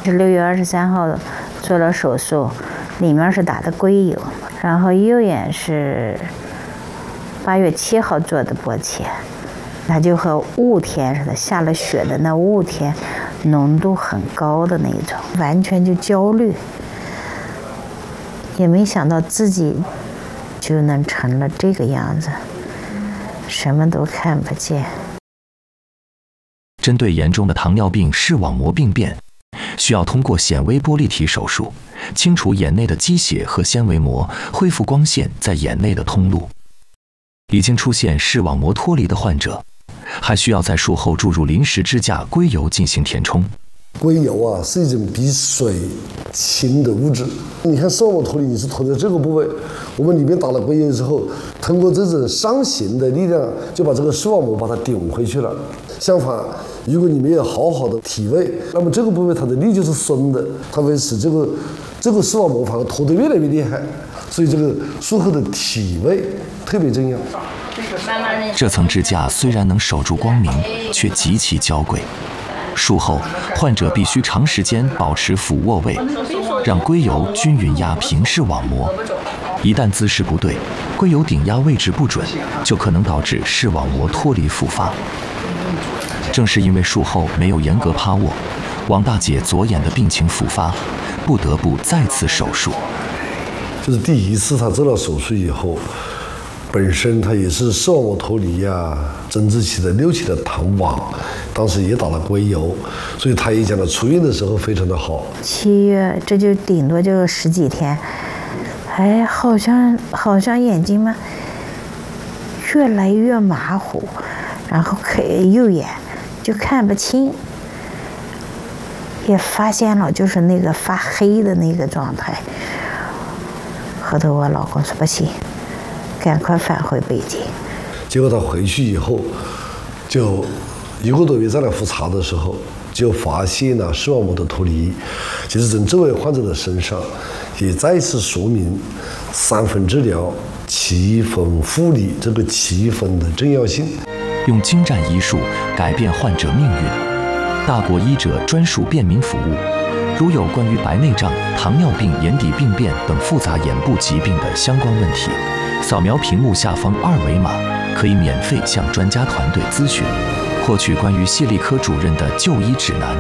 是6月23号做了手术，里面是打的硅油，然后右眼是8月7号做的剥切，它就和雾天似的，下了雪的那雾天，浓度很高的那种，完全就焦虑，也没想到自己就能成了这个样子，什么都看不见。 针对严重的糖尿病视网膜病变，需要通过显微玻璃体手术清除眼内的积血和纤维膜，恢复光线在眼内的通路。已经出现视网膜脱离的患者，还需要在术后注入临时支架硅油进行填充。 硅油啊是一种比水轻的物质，你看视网膜脱离，你是脱在这个部位，我们里面打了硅油之后，通过这种伤行的力量，就把这个视网膜把它顶回去了。相反，如果你没有好好的体位，那么这个部位它的力就是松的，它会使这个视网膜反而脱得越来越厉害。所以这个术后的体位特别重要。 这层支架虽然能守住光明，却极其娇贵。术后，患者必须长时间保持俯卧位，让硅油均匀压平视网膜。一旦姿势不对，硅油顶压位置不准，就可能导致视网膜脱离复发。正是因为术后没有严格趴卧，王大姐左眼的病情复发，不得不再次手术。 就是第一次她做了手术以后，本身她也是视网膜脱离呀、增殖期的6期的糖网，当时也打了硅油，所以她也讲了出院的时候非常的好。 7月这就顶多就10几天，哎，好像眼睛嘛越来越马虎，然后右眼就看不清，也发现了就是那个发黑的那个状态。后头我老公说不行，赶快返回北京。 结果他回去以后，就1个多月再来复查的时候，就发现了视网膜的脱离。其实从这位患者的身上，也再次说明3分治疗、7分护理这个7分的重要性。 用精湛医术改变患者命运，大国医者专属便民服务。如有关于白内障、糖尿病、眼底病变等复杂眼部疾病的相关问题，扫描屏幕下方2维码，可以免费向专家团队咨询，获取关于谢丽科主任的就医指南。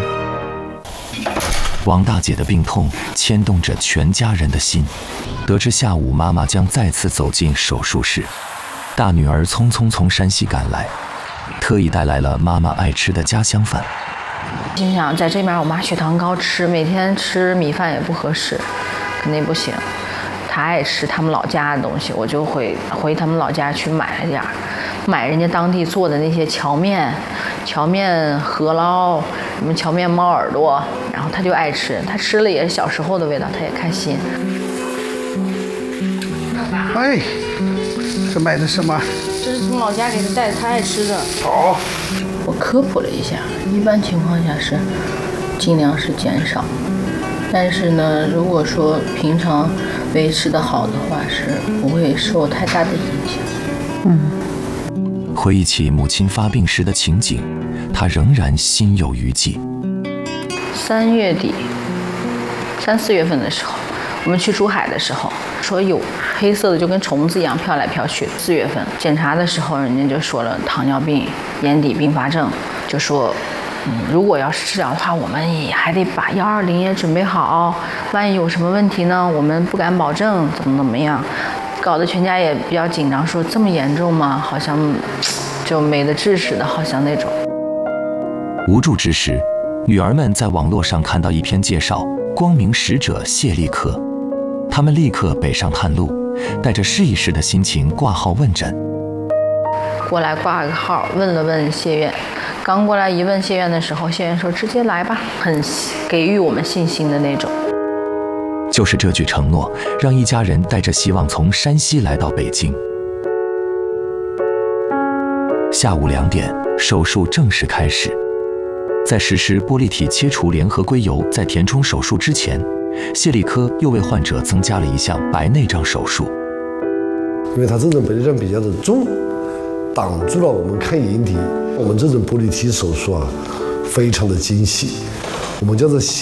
王大姐的病痛牵动着全家人的心。得知下午妈妈将再次走进手术室，大女儿匆匆从山西赶来，特意带来了妈妈爱吃的家乡饭。 心想在这边我妈血糖高，每天吃米饭也不合适，肯定不行。她爱吃他们老家的东西，我就回他们老家去买了点，买人家当地做的那些荞面饸饹，什么荞面猫耳朵，然后她就爱吃，她吃了也是小时候的味道，她也开心。 哎，这买的什么？ 这是从老家给她带的，她爱吃的。 好。 我科普了一下，一般情况下是尽量是减少，但是呢，如果说平常维持的好的话，是不会受太大的影响。 回忆起母亲发病时的情景，他仍然心有余悸。 3月底、3、4月份的时候，我们去珠海的时候，说有黑色的就跟虫子一样飘来飘去。4月份检查的时候，人家就说了糖尿病、眼底并发症，就说，如果要是治疗的话，我们也还得把120也准备好，万一有什么问题呢，我们不敢保证怎么样，搞得全家也比较紧张，说这么严重吗？好像就没得治似的，好像那种。 无助之时，女儿们在网络上看到一篇介绍光明使者谢丽科，他们立刻北上探路，带着试一试的心情挂号问诊。 过来挂个号，问了问谢院，刚过来一问谢院的时候，谢院说直接来吧，很给予我们信心的那种。 就是这句承诺，让一家人带着希望从山西来到北京。下午2点，手术正式开始。在实施玻璃体切除联合硅油在填充手术之前，谢丽科又为患者增加了一项白内障手术。 因为他这种白内障比较的重，挡住了我们看眼底。我们这种玻璃体手术啊，非常的精细，我们叫做